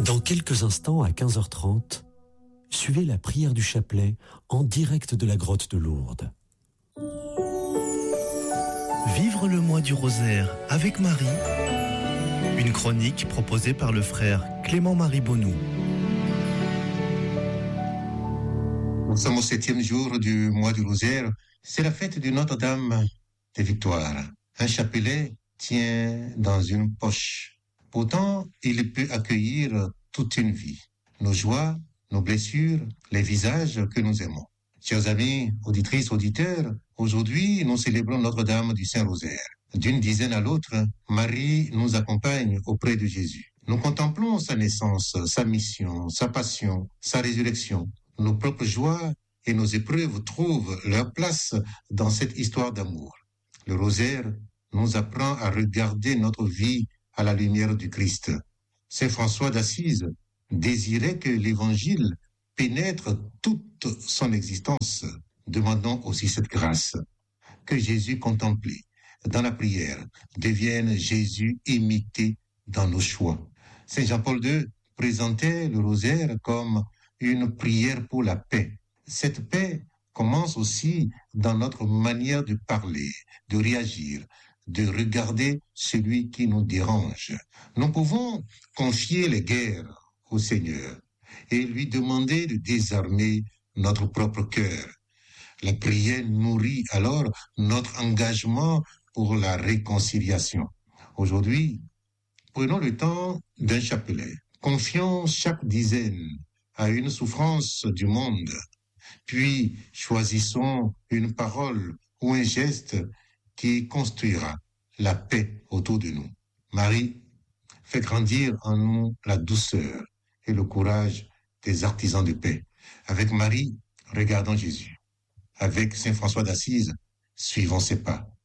Dans quelques instants, à 15h30, suivez la prière du chapelet en direct de la grotte de Lourdes. Vivre le mois du rosaire avec Marie, une chronique proposée par le frère Clément-Marie Bonnoux. Nous sommes au 7e jour du mois du rosaire. C'est la fête de Notre-Dame des Victoires. Un chapelet tient dans une poche. Pourtant, il peut accueillir toute une vie. Nos joies, nos blessures, les visages que nous aimons. Chers amis, auditrices, auditeurs, aujourd'hui, nous célébrons Notre-Dame du Saint-Rosaire. D'une dizaine à l'autre, Marie nous accompagne auprès de Jésus. Nous contemplons sa naissance, sa mission, sa passion, sa résurrection. Nos propres joies et nos épreuves trouvent leur place dans cette histoire d'amour. Le rosaire nous apprend à regarder notre vie à la lumière du Christ. Saint François d'Assise désirait que l'Évangile pénètre toute son existence. Demandons aussi cette grâce. Que Jésus contemplé dans la prière devienne Jésus imité dans nos choix. Saint Jean-Paul II présentait le rosaire comme une prière pour la paix. Cette paix commence aussi dans notre manière de parler, de réagir, de regarder celui qui nous dérange. Nous pouvons confier les guerres au Seigneur et lui demander de désarmer notre propre cœur. La prière nourrit alors notre engagement pour la réconciliation. Aujourd'hui, prenons le temps d'un chapelet. Confions chaque dizaine à une souffrance du monde. Puis choisissons une parole ou un geste qui construira la paix autour de nous. Marie fait grandir en nous la douceur et le courage des artisans de paix. Avec Marie, regardons Jésus. Avec Saint François d'Assise, suivons ses pas.